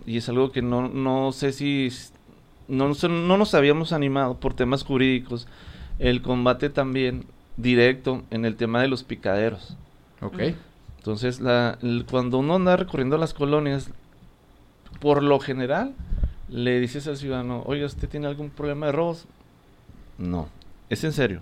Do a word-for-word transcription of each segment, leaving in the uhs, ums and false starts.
y es algo que no, no sé si, no, no nos habíamos animado por temas jurídicos, el combate también directo en el tema de los picaderos. Ok. Entonces, la, el, cuando uno anda recorriendo las colonias, por lo general, le dices al ciudadano, oiga, ¿usted tiene algún problema de robos? No, es en serio.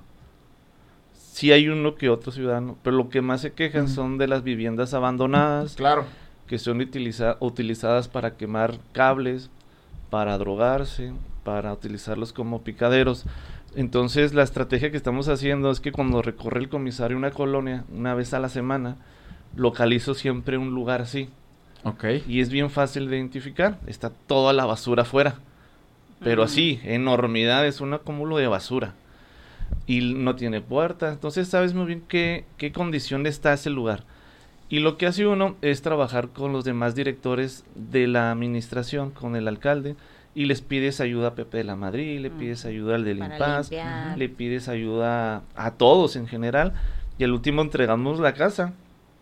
Sí hay uno que otro ciudadano, pero lo que más se quejan uh-huh. son de las viviendas abandonadas, claro, que son utiliza- utilizadas para quemar cables, para drogarse, para utilizarlos como picaderos. Entonces, la estrategia que estamos haciendo es que cuando recorre el comisario una colonia, una vez a la semana, localizo siempre un lugar así. Okay. Y es bien fácil de identificar, está toda la basura afuera, pero uh-huh. así, enormidad, es un acúmulo de basura. Y no tiene puerta, entonces sabes muy bien qué, qué condición está ese lugar. Y lo que hace uno es trabajar con los demás directores de la administración, con el alcalde, y les pides ayuda a Pepe de la Madrid, le uh-huh. pides ayuda al del Impaz, uh-huh. le pides ayuda a, a todos en general, y al último entregamos la casa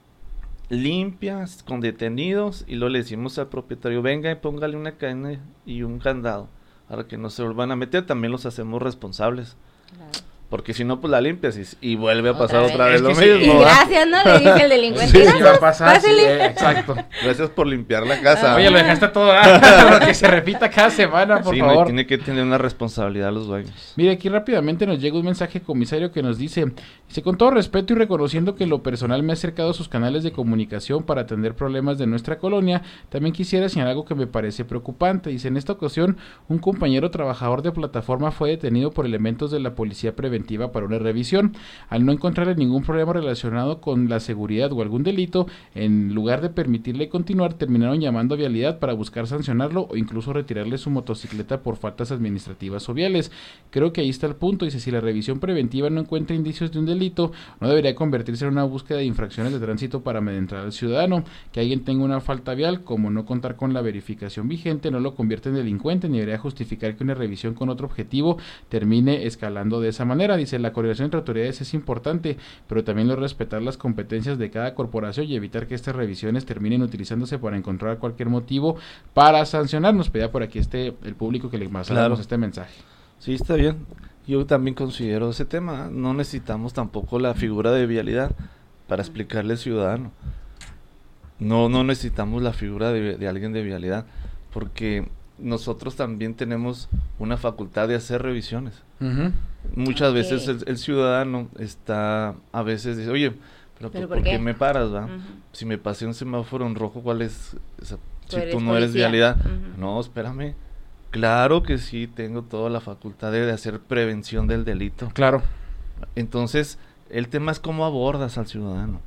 limpias, con detenidos, y luego le decimos al propietario, venga y póngale una cadena y un candado, para que no se vuelvan a meter, también los hacemos responsables. Claro. Porque si no, pues la limpias y, y vuelve a pasar otra vez, otra vez lo sí. mismo. Y gracias, ¿no? Le dije el delincuente. Sí, sí va a pasar, sí, eh, exacto. Gracias por limpiar la casa. Oye, lo dejaste todo, ah, que se repita cada semana, por sí, favor. No, tiene que tener una responsabilidad los dueños. Mire, aquí rápidamente nos llega un mensaje, comisario, que nos dice, dice, con todo respeto y reconociendo que en lo personal me he acercado a sus canales de comunicación para atender problemas de nuestra colonia, también quisiera señalar algo que me parece preocupante. Dice, en esta ocasión, un compañero trabajador de plataforma fue detenido por elementos de la policía preventiva para una revisión. Al no encontrarle ningún problema relacionado con la seguridad o algún delito, en lugar de permitirle continuar, terminaron llamando a Vialidad para buscar sancionarlo o incluso retirarle su motocicleta por faltas administrativas o viales. Creo que ahí está el punto. Dice, si la revisión preventiva no encuentra indicios de un delito, no debería convertirse en una búsqueda de infracciones de tránsito para amedrentar al ciudadano. Que alguien tenga una falta vial, como no contar con la verificación vigente, no lo convierte en delincuente, ni debería justificar que una revisión con otro objetivo termine escalando de esa manera. Dice, la coordinación entre autoridades es importante, pero también lo respetar las competencias de cada corporación y evitar que estas revisiones terminen utilizándose para encontrar cualquier motivo para sancionar. Nos pedía por aquí este el público que le pasáramos claro. este mensaje. Sí, está bien. Yo también considero ese tema. No necesitamos tampoco la figura de vialidad para explicarle al ciudadano. No, no necesitamos la figura de, de alguien de vialidad, porque nosotros también tenemos una facultad de hacer revisiones. Uh-huh. Muchas okay. veces el, el ciudadano está, a veces dice, oye, pero, ¿Pero ¿por, ¿por qué? qué me paras, va? Uh-huh. Si me pasé un semáforo en rojo, ¿cuál es? O sea, si tú no policía. eres vialidad. Uh-huh. No, espérame. Claro que sí, tengo toda la facultad de, de hacer prevención del delito. Claro. Entonces, el tema es cómo abordas al ciudadano.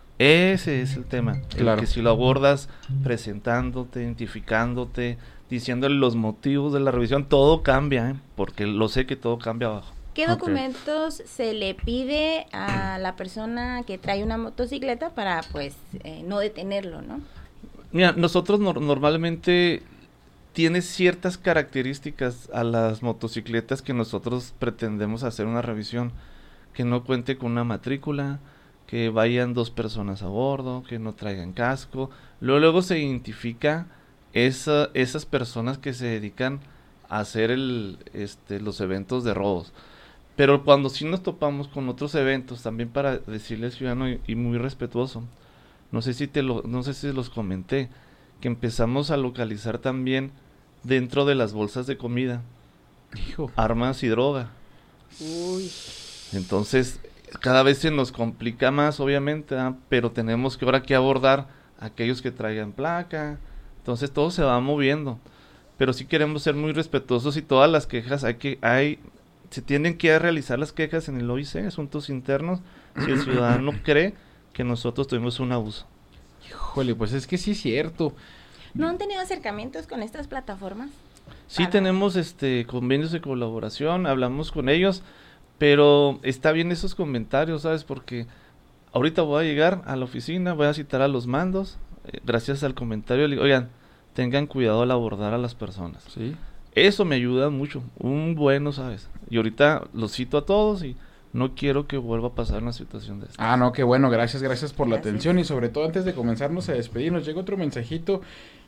Ese es el tema. Claro. El que si lo abordas presentándote, identificándote, diciéndole los motivos de la revisión, todo cambia, ¿eh? Porque lo sé que todo cambia abajo. ¿Qué documentos okay. se le pide a la persona que trae una motocicleta para, pues, eh, no detenerlo, no? Mira, nosotros no, normalmente tiene ciertas características a las motocicletas que nosotros pretendemos hacer una revisión, que no cuente con una matrícula, que vayan dos personas a bordo, que no traigan casco. Luego, luego se identifica esa, esas personas que se dedican a hacer el, este, los eventos de robos. Pero cuando sí nos topamos con otros eventos, también para decirle al ciudadano y, y muy respetuoso, no sé si te lo, no sé si los comenté, que empezamos a localizar también dentro de las bolsas de comida, Hijo. armas y droga. Uy. Entonces, cada vez se nos complica más, obviamente, ¿eh? Pero tenemos que ahora que abordar a aquellos que traigan placa. Entonces todo se va moviendo. Pero sí queremos ser muy respetuosos y todas las quejas hay que, hay, se tienen que realizar las quejas en el O I C, asuntos internos, si el ciudadano cree que nosotros tuvimos un abuso. Híjole, pues es que sí es cierto. ¿No han tenido acercamientos con estas plataformas? Sí Para... tenemos este convenios de colaboración, hablamos con ellos, pero está bien esos comentarios, ¿sabes? Porque ahorita voy a llegar a la oficina, voy a citar a los mandos, eh, gracias al comentario, le digo, oigan, tengan cuidado al abordar a las personas. Sí. Eso me ayuda mucho, un bueno, ¿sabes? Y ahorita los cito a todos y no quiero que vuelva a pasar una situación de esta. Ah, no, qué bueno, gracias, gracias por gracias. la atención y sobre todo antes de comenzarnos a despedir, nos llega otro mensajito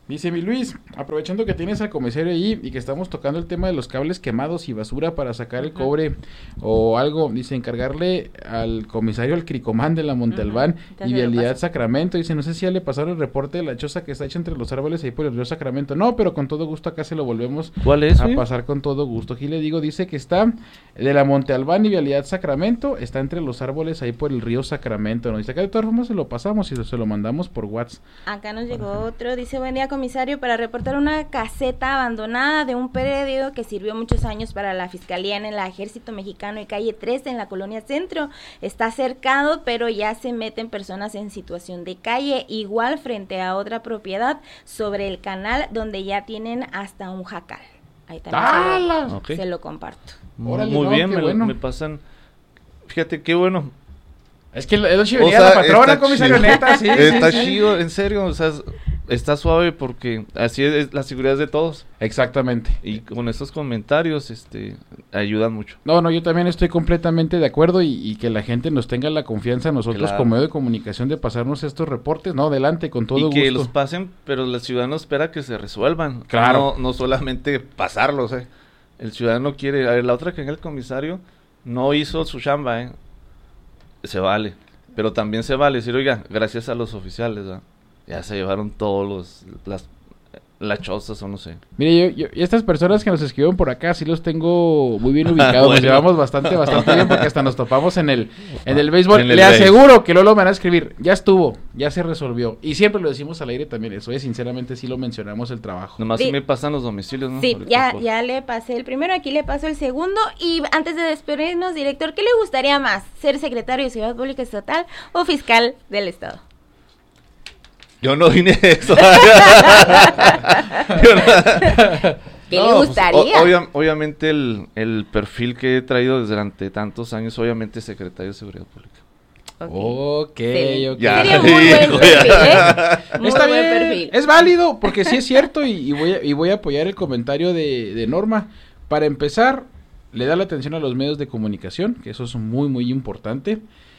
Dice mi Luis, aprovechando que tienes al comisario ahí y que estamos tocando el tema de los cables quemados y basura para sacar el uh-huh. cobre o algo, dice, encargarle al comisario al Cricomán de la Monte Albán uh-huh. y Vialidad Sacramento, dice, no sé si ya le pasaron el reporte de la choza que está hecha entre los árboles ahí por el río Sacramento. No, pero con todo gusto acá se lo volvemos ¿Cuál es, a eh? pasar con todo gusto. Aquí le digo, dice que está de la Monte Albán y Vialidad Sacramento, está entre los árboles ahí por el río Sacramento, ¿no? Dice, acá de todas formas se lo pasamos y se lo mandamos por WhatsApp. Acá nos llegó otro, dice, buen día comisario, para reportar una caseta abandonada de un predio que sirvió muchos años para la Fiscalía en el Ejército Mexicano y calle tres en la Colonia Centro. Está cercado, pero ya se meten personas en situación de calle, igual frente a otra propiedad sobre el canal donde ya tienen hasta un jacal. Ahí también se lo, okay. se lo comparto. Órale, Muy no, bien, me, bueno. me pasan, fíjate qué bueno. Es que es chivería la patrona, comisario, neta, sí. Está sí, chido, sí. en serio, o sea, está suave porque así es la seguridad de todos. Exactamente. Y con estos comentarios, este, ayudan mucho. No, no, yo también estoy completamente de acuerdo y, y que la gente nos tenga la confianza a nosotros claro. como medio de comunicación de pasarnos estos reportes, no, adelante, con todo y gusto. Y que los pasen, pero el ciudadano espera que se resuelvan. Claro. No, no solamente pasarlos, eh. El ciudadano quiere, a ver, la otra que en el comisario no hizo su chamba, eh. Se vale, pero también se vale decir, oiga, gracias a los oficiales, ¿verdad? Ya se llevaron todos los, las, las chozas o no sé. Mire, yo, yo, y estas personas que nos escribieron por acá, sí los tengo muy bien ubicados, bueno. Nos llevamos bastante, bastante bien, porque hasta nos topamos en el, en el béisbol. En el Le base. aseguro que Lolo me van a escribir, ya estuvo, ya se resolvió, y siempre lo decimos al aire también, eso es, sinceramente sí lo mencionamos el trabajo. Nomás sí. si me pasan los domicilios, ¿no? Sí, ya, ya le pasé el primero, aquí le paso el segundo, y antes de despedirnos, director, ¿qué le gustaría más? ¿Ser secretario de Seguridad Pública Estatal o fiscal del Estado? Yo no vine a eso. ¿Qué no, le gustaría? Pues, obvia, obviamente el, el perfil que he traído desde durante tantos años, obviamente secretario de Seguridad Pública. Ok, sí. ok. Ya. Sería muy buen perfil, ¿eh? Muy Está buen bien, perfil. Es válido, porque sí es cierto, y, y, voy, a, y voy a apoyar el comentario de, de Norma. Para empezar, le da la atención a los medios de comunicación, que eso es muy, muy importante.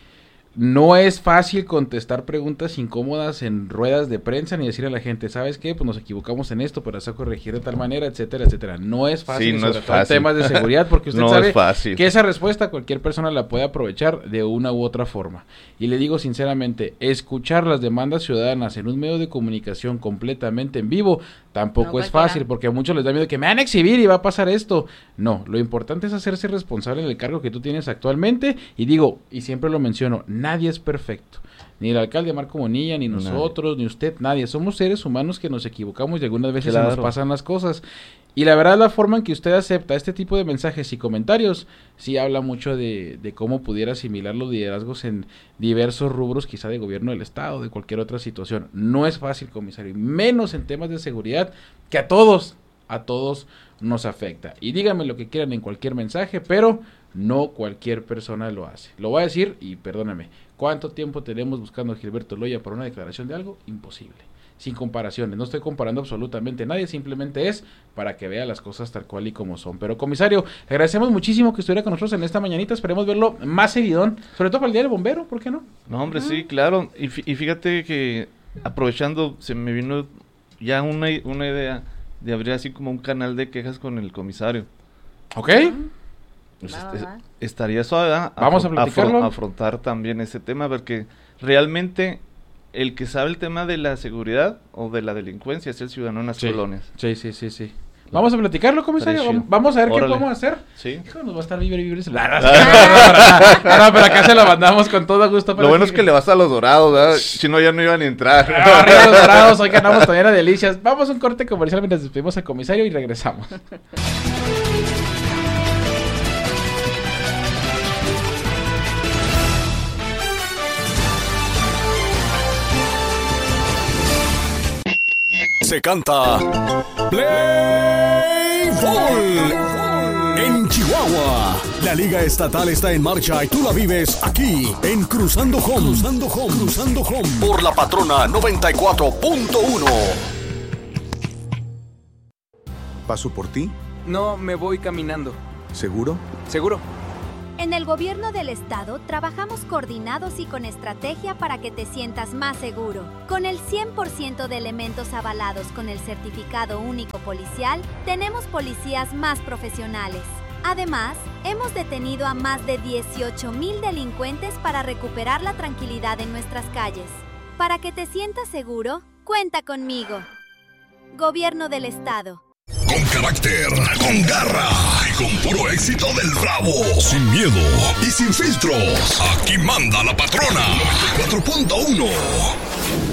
No es fácil contestar preguntas incómodas en ruedas de prensa ni decirle a la gente, ¿sabes qué? Pues nos equivocamos en esto, pero eso corregir de tal manera, etcétera, etcétera. No es fácil, sí, no sobre es todo fácil. temas de seguridad, porque usted no sabe es fácil. que esa respuesta cualquier persona la puede aprovechar de una u otra forma. Y le digo sinceramente, escuchar las demandas ciudadanas en un medio de comunicación completamente en vivo tampoco no, es fácil, cualquiera. Porque a muchos les da miedo que me van a exhibir y va a pasar esto. No, lo importante es hacerse responsable del cargo que tú tienes actualmente, y digo, y siempre lo menciono, nadie es perfecto. Ni el alcalde Marco Bonilla, ni nosotros, nadie. Ni usted, nadie. Somos seres humanos que nos equivocamos y algunas veces claro. se nos pasan las cosas. Y la verdad, la forma en que usted acepta este tipo de mensajes y comentarios, sí habla mucho de, de cómo pudiera asimilar los liderazgos en diversos rubros, quizá de gobierno del Estado, de cualquier otra situación. No es fácil, comisario, y menos en temas de seguridad, que a todos, a todos nos afecta. Y díganme lo que quieran en cualquier mensaje, pero no cualquier persona lo hace. Lo voy a decir y perdóname, ¿cuánto tiempo tenemos buscando a Gilberto Loya por una declaración de algo? Imposible. Sin comparaciones, no estoy comparando absolutamente a nadie, simplemente es para que vea las cosas tal cual y como son. Pero comisario, le agradecemos muchísimo que estuviera con nosotros en esta mañanita, esperemos verlo más seguidón, sobre todo para el Día del Bombero, ¿por qué no? No, hombre, ah. sí, claro, y, y fíjate que aprovechando, se me vino ya una, una idea de abrir así como un canal de quejas con el comisario. ¿Ok? Pues va, est- va. Estaría suave, ¿eh? Vamos a platicarlo. Afro- afrontar también ese tema, porque realmente el que sabe el tema de la seguridad o de la delincuencia es el ciudadano en las sí. colonias. Sí, sí, sí, sí. Vamos a platicarlo, comisario. Vamos a ver Órale. qué podemos hacer. Sí. Hijo, nos va a estar vibre y vibre. No, no, no, pero acá se lo mandamos con todo gusto. Lo bueno es que le vas a los dorados, ¿verdad? Si no, ya no iban a entrar. No, arriba los dorados, hoy ganamos todavía delicias. Vamos a un corte comercial mientras despedimos al comisario y regresamos. Se canta Play Ball en Chihuahua. La Liga Estatal está en marcha y tú la vives aquí en Cruzando Home. Cruzando Home. Cruzando Home. Por la Patrona noventa y cuatro punto uno. ¿Paso por ti? No, me voy caminando. ¿Seguro? ¿Seguro? En el gobierno del estado trabajamos coordinados y con estrategia para que te sientas más seguro. Con el cien por ciento de elementos avalados con el certificado único policial, tenemos policías más profesionales. Además, hemos detenido a más de dieciocho mil delincuentes para recuperar la tranquilidad en nuestras calles. Para que te sientas seguro, cuenta conmigo. Gobierno del Estado. Con carácter, con garra y con puro éxito del rabo. Sin miedo y sin filtros. Aquí manda la patrona. noventa y cuatro punto uno.